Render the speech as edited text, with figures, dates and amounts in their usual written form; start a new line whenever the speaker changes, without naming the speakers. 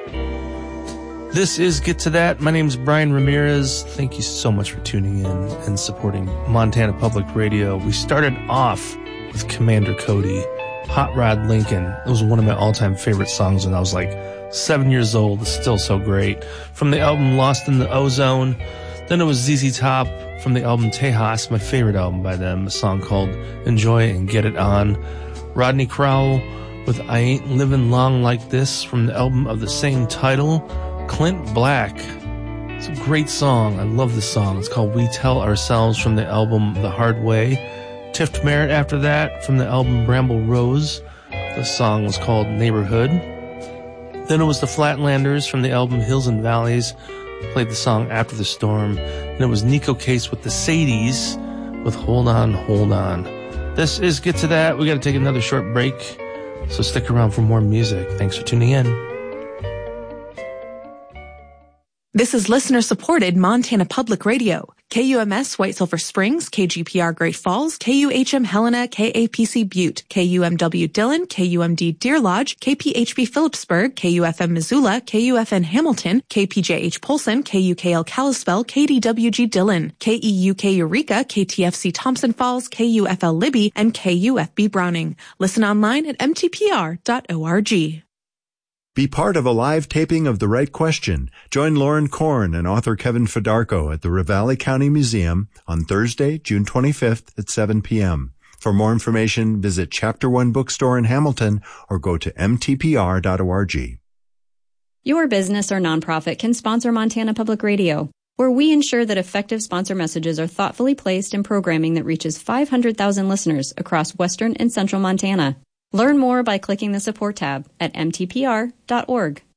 This is Get to That. My name is Brian Ramirez. Thank you so much for tuning in and supporting Montana Public Radio. We started off with Commander Cody, Hot Rod Lincoln. It was one of my all-time favorite songs when I was like 7 years old. It's still so great. From the album Lost in the Ozone. Then it was ZZ Top from the album Tejas, my favorite album by them, a song called Enjoy and Get It On. Rodney Crowell with I Ain't Living Long Like This from the album of the same title. Clint Black. It's a great song. I love this song. It's called We Tell Ourselves from the album The Hard Way. Tift Merritt after that from the album Bramble Rose. The song was called Neighborhood. Then it was the Flatlanders from the album Hills and Valleys. Played the song After the Storm. And it was Nico Case with the Sadies with Hold On, Hold On. This is Get to That. We got to take another short break, so stick around for more music. Thanks for tuning in.
This is listener-supported Montana Public Radio. KUMS White Silver Springs, KGPR Great Falls, KUHM Helena, KAPC Butte, KUMW Dillon, KUMD Deer Lodge, KPHB Phillipsburg, KUFM Missoula, KUFN Hamilton, KPJH Polson, KUKL Kalispell, KDWG Dillon, KEUK Eureka, KTFC Thompson Falls, KUFL Libby, and KUFB Browning. Listen online at mtpr.org.
Be part of a live taping of The Right Question. Join Lauren Korn and author Kevin Fedarko at the Ravalli County Museum on Thursday, June 25th at 7 p.m. For more information, visit Chapter One Bookstore in Hamilton or go to mtpr.org.
Your business or nonprofit can sponsor Montana Public Radio, where we ensure that effective sponsor messages are thoughtfully placed in programming that reaches 500,000 listeners across western and central Montana. Learn more by clicking the support tab at mtpr.org.